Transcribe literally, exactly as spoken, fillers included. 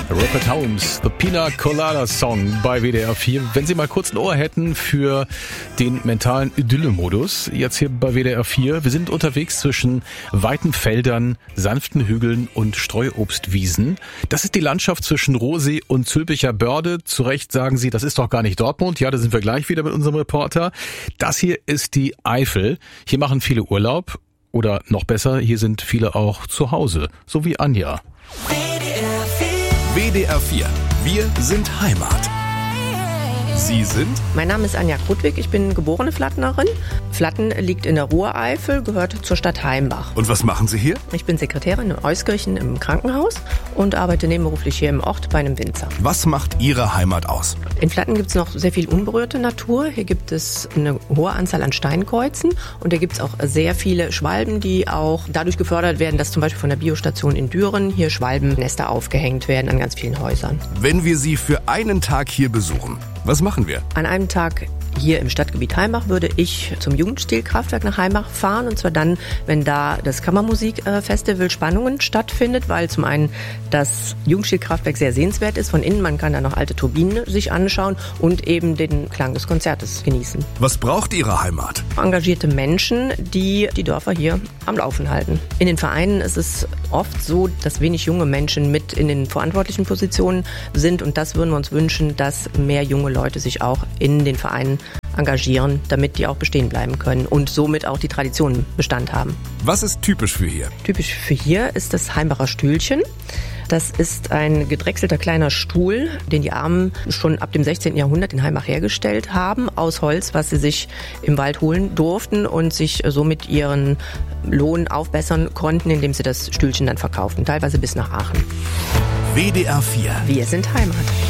Rupert Holmes, The Pina Colada Song bei W D R vier. Wenn Sie mal kurz ein Ohr hätten für den mentalen Idylle-Modus, jetzt hier bei W D R vier. Wir sind unterwegs zwischen weiten Feldern, sanften Hügeln und Streuobstwiesen. Das ist die Landschaft zwischen Rohsee und Zülpicher Börde. Zu Recht sagen Sie, das ist doch gar nicht Dortmund. Ja, da sind wir gleich wieder mit unserem Reporter. Das hier ist die Eifel. Hier machen viele Urlaub. Oder noch besser, hier sind viele auch zu Hause. So wie Anja. W D R vier. Wir sind Heimat. Sie sind? Mein Name ist Anja Krutwig, ich bin geborene Flattnerin. Flatten liegt in der Ruhreifel, gehört zur Stadt Heimbach. Und was machen Sie hier? Ich bin Sekretärin in Euskirchen im Krankenhaus und arbeite nebenberuflich hier im Ort bei einem Winzer. Was macht Ihre Heimat aus? In Flatten gibt es noch sehr viel unberührte Natur. Hier gibt es eine hohe Anzahl an Steinkreuzen und hier gibt es auch sehr viele Schwalben, die auch dadurch gefördert werden, dass zum Beispiel von der Biostation in Düren hier Schwalbennester aufgehängt werden an ganz vielen Häusern. Wenn wir Sie für einen Tag hier besuchen, was machen wir? An einem Tag hier im Stadtgebiet Heimbach würde ich zum Jugendstilkraftwerk nach Heimbach fahren, und zwar dann, wenn da das Kammermusikfestival Spannungen stattfindet, weil zum einen das Jugendstilkraftwerk sehr sehenswert ist von innen, man kann da noch alte Turbinen sich anschauen und eben den Klang des Konzertes genießen. Was braucht Ihre Heimat? Engagierte Menschen, die die Dörfer hier am Laufen halten. In den Vereinen ist es oft so, dass wenig junge Menschen mit in den verantwortlichen Positionen sind, und das würden wir uns wünschen, dass mehr junge Leute sich auch in den Vereinen engagieren, damit die auch bestehen bleiben können und somit auch die Traditionen Bestand haben. Was ist typisch für hier? Typisch für hier ist das Heimbacher Stühlchen. Das ist ein gedrechselter kleiner Stuhl, den die Armen schon ab dem sechzehnten Jahrhundert in Heimbach hergestellt haben, aus Holz, was sie sich im Wald holen durften und sich somit ihren Lohn aufbessern konnten, indem sie das Stühlchen dann verkauften, teilweise bis nach Aachen. W D R vier. Wir sind Heimat.